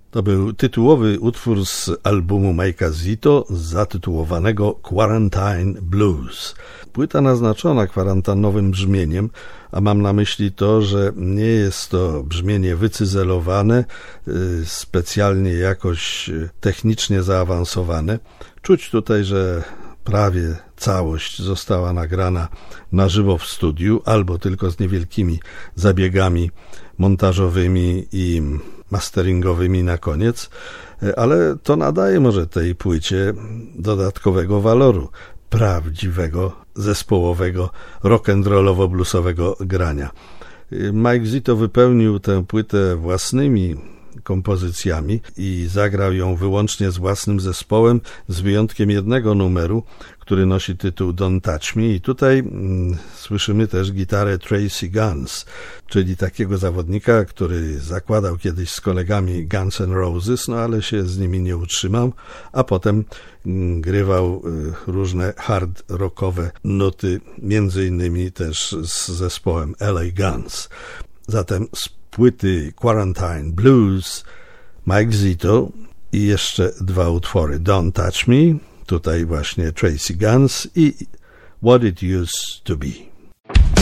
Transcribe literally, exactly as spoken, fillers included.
To był tytułowy utwór z albumu Mike'a Zito zatytułowanego Quarantine Blues. Płyta naznaczona kwarantannowym brzmieniem, a mam na myśli to, że nie jest to brzmienie wycyzelowane, specjalnie jakoś technicznie zaawansowane. Czuć tutaj, że prawie całość została nagrana na żywo w studiu, albo tylko z niewielkimi zabiegami montażowymi i masteringowymi na koniec, ale to nadaje może tej płycie dodatkowego waloru, prawdziwego, zespołowego, rock'n'rollowo-bluesowego grania. Mike Zito wypełnił tę płytę własnymi kompozycjami i zagrał ją wyłącznie z własnym zespołem, z wyjątkiem jednego numeru, który nosi tytuł Don't Touch Me, i tutaj mm, słyszymy też gitarę Tracy Guns, czyli takiego zawodnika, który zakładał kiedyś z kolegami Guns N' Roses, no ale się z nimi nie utrzymał, a potem mm, grywał y, różne hard rockowe nuty, między innymi też z zespołem L A Guns. Zatem z płyty Quarantine Blues Mike Zito i jeszcze dwa utwory: Don't Touch Me, tutaj właśnie Tracy Guns, i What It Used to Be.